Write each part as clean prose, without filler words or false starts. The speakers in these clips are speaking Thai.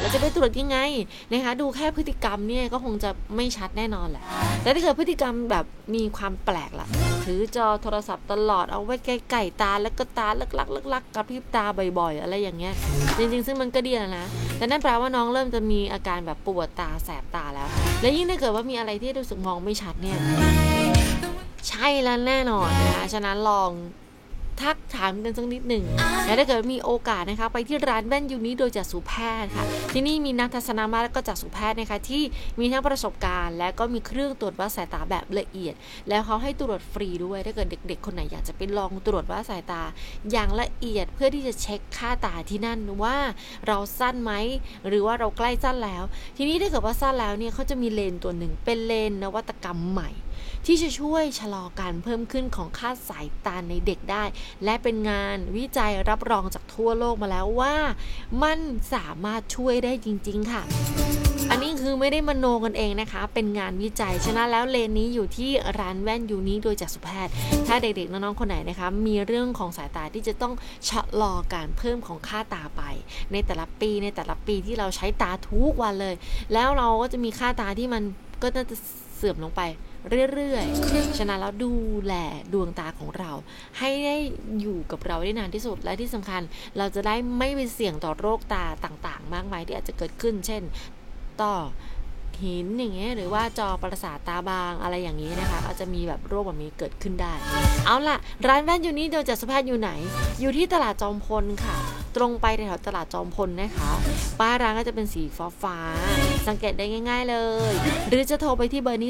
เราจะไปตรวจยังไงนะคะดูแค่พฤติกรรมเนี่ยก็คงจะไม่ชัดแน่นอนแหละแต่ถ้าเกิดพฤติกรรมแบบมีความแปลกล่ะถือจอโทรศัพท์ตลอดเอาไว้ใกล้ๆตาแล้วก็ตาลักๆกระพริบตาบ่อยๆอะไรอย่างเงี้ยจริงๆซึ่งมันก็ดีนะแต่นั่นแปลว่าน้องเริ่มจะมีอาการแบบปวดตาแสบตาแล้วและยิ่งถ้าเกิดว่ามีอะไรที่รู้สึกมองไม่ชัดเนี่ยใช่แล้วแน่นอนนะคะฉะนั้นลองทักถามกันสักนิดหนึ่งและถ้าเกิดมีโอกาสนะคะไปที่ร้านแว่นยูนิโดยจักษุแพทย์ค่ะที่นี่มีนักทัศนมาตรและก็จักษุแพทย์นะคะที่มีทั้งประสบการณ์และก็มีเครื่องตรวจวัดสายตาแบบละเอียดแล้วเขาให้ตรวจฟรีด้วยถ้าเกิดเด็กๆคนไหนอยากจะไปลองตรวจวัดสายตาอย่างละเอียดเพื่อที่จะเช็คค่าตาที่นั่นว่าเราสั้นไหมหรือว่าเราใกล้สั้นแล้วทีนี้ถ้าเกิดว่าสั้นแล้วเนี่ยเขาจะมีเลนส์ตัวหนึ่งเป็นเลนส์นวัตกรรมใหม่ที่จะช่วยชะลอการเพิ่มขึ้นของค่าสายตาในเด็กได้และเป็นงานวิจัยรับรองจากทั่วโลกมาแล้วว่ามันสามารถช่วยได้จริงๆค่ะอันนี้คือไม่ได้มโนกันเองนะคะเป็นงานวิจัยฉะนั้นแล้วเลนนี้อยู่ที่ร้านแว่นยูนิโดยจักษุแพทย์ถ้าเด็กๆน้องๆคนไหนนะคะมีเรื่องของสายตาที่จะต้องชะลอการเพิ่มของค่าตาไปในแต่ละปีที่เราใช้ตาทุกวันเลยแล้วเราก็จะมีค่าตาที่มันก็จะเสื่อมลงไปเรื่อยๆฉะนั้นแล้วดูแลดวงตาของเราให้ได้อยู่กับเราได้นานที่สุดและที่สำคัญเราจะได้ไม่ไปเสี่ยงต่อโรคตาต่างๆมากมายที่อาจจะเกิดขึ้นเช่นต้อหินอย่างเงี้ยหรือว่าจอประสาทตาบางอะไรอย่างนี้นะคะก็จะมีแบบโรคแบบนี้เกิดขึ้นได้เอาล่ะร้านแว่นยูนิโดยจักษุแพทย์อยู่ไหนอยู่ที่ตลาดจอมพลค่ะตรงไปแถวตลาดจอมพลนะคะป้ายร้านก็จะเป็นสีฟ้าสังเกตได้ง่ายๆเลยหรือจะโทรไปที่เบอร์นี้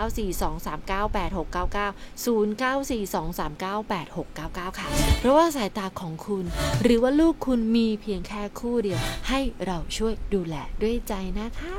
0942398699 ค่ะเพราะว่าสายตาของคุณหรือว่าลูกคุณมีเพียงแค่คู่เดียวให้เราช่วยดูแลด้วยใจนะคะ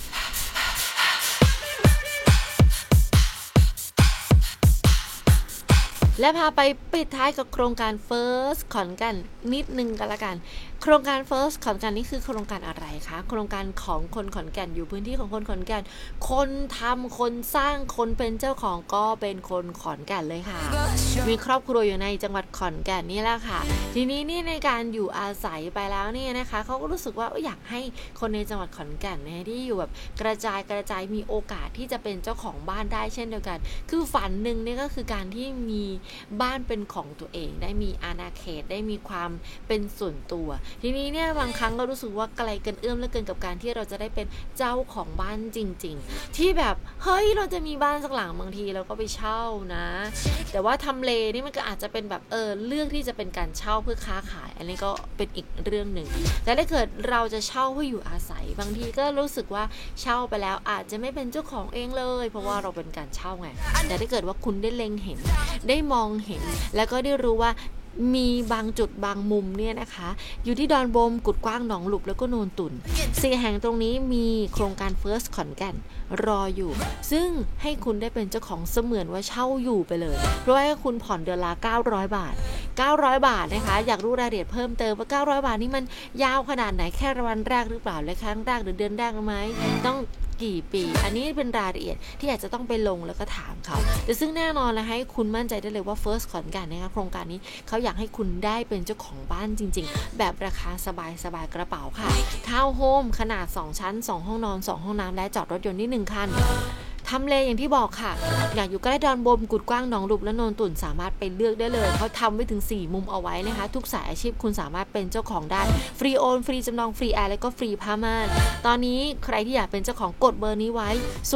และพาไปปิดท้ายกับโครงการ First ขอนแก่นนิดนึงกันละกันโครงการ First ขอนแก่นนี่คือโครงการอะไรคะโครงการของคนขอนแก่นอยู่พื้นที่ของคนขอนแก่นคนทำคนสร้างคนเป็นเจ้าของก็เป็นคนขอนแก่นเลยค่ะมีครอบครัวอยู่ในจังหวัดขอนแก่นนี่แหละค่ะทีนี้นี่ในการอยู่อาศัยไปแล้วเนี่ยนะคะเขาก็รู้สึกว่าอยากให้คนในจังหวัดขอนแก่นเนี่ยที่อยู่แบบกระจายมีโอกาสที่จะเป็นเจ้าของบ้านได้เช่นเดียวกันคือฝันหนึ่งนี่ก็คือการที่มีบ้านเป็นของตัวเองได้มีอาณาเขตได้มีความเป็นส่วนตัวทีนี้เนี่ยบางครั้งเรารู้สึกว่าไกลเกินเอื้อมเหลือเกินกับการที่เราจะได้เป็นเจ้าของบ้านจริงๆที่แบบเฮ้ยเราจะมีบ้านสักหลังบางทีเราก็ไปเช่านะแต่ว่าทำเลนี่มันก็อาจจะเป็นแบบเลือกที่จะเป็นการเช่าเพื่อค้าขายอันนี้ก็เป็นอีกเรื่องหนึ่งแต่ถ้าเกิดเราจะเช่าเพื่ออยู่อาศัยบางทีก็รู้สึกว่าเช่าไปแล้วอาจจะไม่เป็นเจ้าของเองเลยเพราะว่าเราเป็นการเช่าไงแต่ถ้าเกิดว่าคุณได้เล็งเห็นได้มองเห็นแล้วก็ได้รู้ว่ามีบางจุดบางมุมเนี่ยนะคะอยู่ที่ดอนบมกุดกว้างหนองหลุบแล้วก็โนนตุ่น4แห่งตรงนี้มีโครงการ First ขอนแก่นรออยู่ซึ่งให้คุณได้เป็นเจ้าของเสมือนว่าเช่าอยู่ไปเลยเพราะว่าคุณผ่อนเดือนละ900 บาทนะคะอยากรู้รายละเอียดเพิ่มเติมว่า900 บาทนี่มันยาวขนาดไหนแค่วันแรกหรือเปล่าและครั้งแรกหรือเดือนแรกไหมต้องกี่ปีอันนี้เป็นรายละเอียดที่อาจจะต้องไปลงแล้วก็ถามเขาแต่ซึ่งแน่นอนนะให้คุณมั่นใจได้เลยว่า First ขอนแก่นนะคะโครงการนี้เขาอยากให้คุณได้เป็นเจ้าของบ้านจริงๆแบบราคาสบายกระเป๋าค่ะทาวน์โฮมขนาด2ชั้น2ห้องนอน2ห้องน้ำและจอดรถยนต์ที่1คันทำเลอย่างที่บอกค่ะอยากอยู่ใกล้ดอนบมกุดกว้างหนองหลุบและโนนตุ่นสามารถไปเลือกได้เลยเขาทำไว้ถึง4มุมเอาไว้นะคะทุกสายอาชีพคุณสามารถเป็นเจ้าของได้ฟรีโอนฟรีจำนองฟรีแอร์และก็ฟรีผ้าม่านตอนนี้ใครที่อยากเป็นเจ้าของกดเบอร์นี้ไว้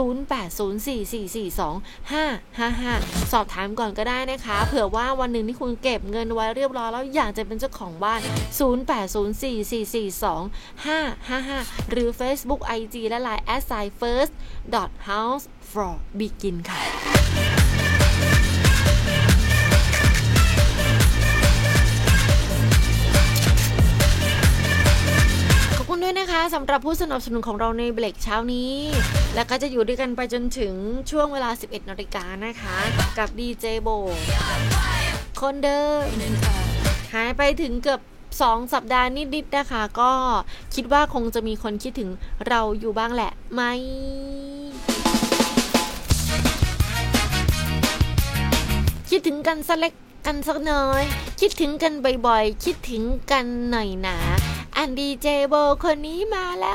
0804442555สอบถามก่อนก็ได้นะคะเผื่อว่าวันหนึ่งที่คุณเก็บเงินไว้เรียบร้อยแล้วอยากจะเป็นเจ้าของบ้าน0804442555หรือ Facebook IG และ LINE @first.house for begin ค่ะขอบคุณด้วยนะคะสำหรับผู้สนับสนุนของเราในเบรกเช้านี้และก็จะอยู่ด้วยกันไปจนถึงช่วงเวลา 11:00 นนะคะกับดีเจโบคนเดิมหายไปถึงเกือบ2 สัปดาห์นิดๆนะคะก็คิดว่าคงจะมีคนคิดถึงเราอยู่บ้างแหละไหมคิดถึงกันสักเล็กกันสักน้อยคิดถึงกันบ่อยๆคิดถึงกันหน่อยหนาอันดีเจโบคนนี้มาแล้ว